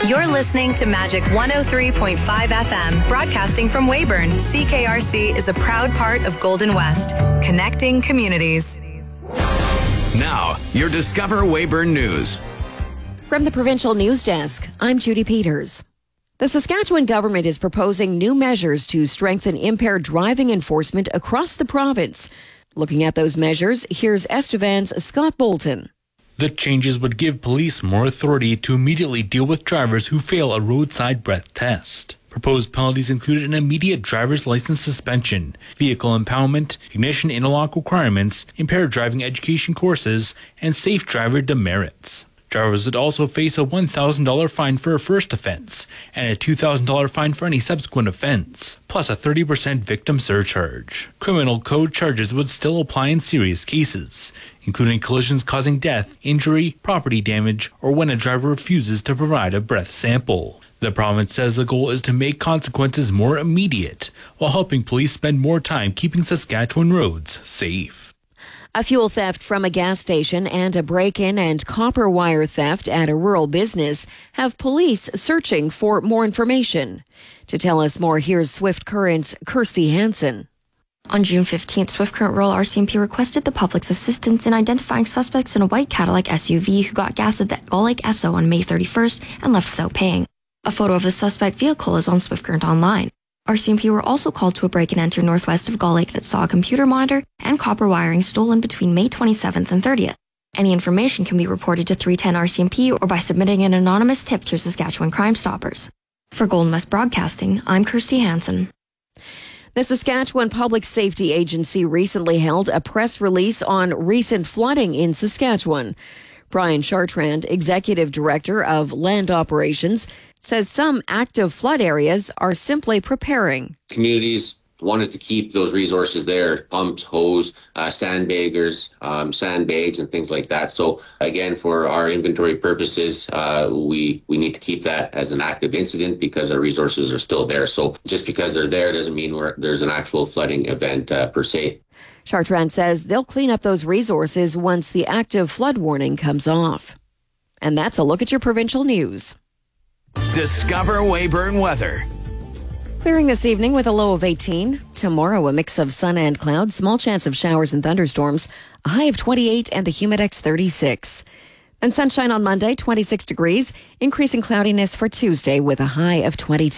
You're listening to Magic 103.5 FM, broadcasting from Weyburn. CKRC is a proud part of Golden West, connecting communities. Now, your Discover Weyburn News. From the Provincial News Desk, I'm Judy Peters. The Saskatchewan government is proposing new measures to strengthen impaired driving enforcement across the province. Looking at those measures, here's Estevan's Scott Bolton. The changes would give police more authority to immediately deal with drivers who fail a roadside breath test. Proposed penalties included an immediate driver's license suspension, vehicle impoundment, ignition interlock requirements, impaired driving education courses, and safe driver demerits. Drivers would also face a $1,000 fine for a first offense and a $2,000 fine for any subsequent offense, plus a 30% victim surcharge. Criminal code charges would still apply in serious cases, including collisions causing death, injury, property damage, or when a driver refuses to provide a breath sample. The province says the goal is to make consequences more immediate, while helping police spend more time keeping Saskatchewan roads safe. A fuel theft from a gas station and a break-in and copper wire theft at a rural business have police searching for more information. To tell us more, here's Swift Current's Kirsty Hansen. On June 15th, Swift Current Rural RCMP requested the public's assistance in identifying suspects in a white Cadillac SUV who got gas at the Gull Lake Esso on May 31st and left without paying. A photo of the suspect vehicle is on Swift Current Online. RCMP were also called to a break-and-enter northwest of Gull Lake that saw a computer monitor and copper wiring stolen between May 27th and 30th. Any information can be reported to 310 RCMP or by submitting an anonymous tip through Saskatchewan Crime Stoppers. For Golden West Broadcasting, I'm Kirsty Hansen. The Saskatchewan Public Safety Agency recently held a press release on recent flooding in Saskatchewan. Brian Chartrand, Executive Director of Land Operations, says some active flood areas are simply preparing. Communities wanted to keep those resources there, pumps, hose, sandbaggers, sandbags, and things like that. So again, for our inventory purposes, we need to keep that as an active incident because our resources are still there. So just because they're there doesn't mean there's an actual flooding event per se. Chartrand says they'll clean up those resources once the active flood warning comes off. And that's a look at your provincial news. Discover Weyburn weather. Clearing this evening with a low of 18. Tomorrow, a mix of sun and clouds, small chance of showers and thunderstorms, a high of 28 and the Humidex 36. And sunshine on Monday, 26 degrees, increasing cloudiness for Tuesday with a high of 22.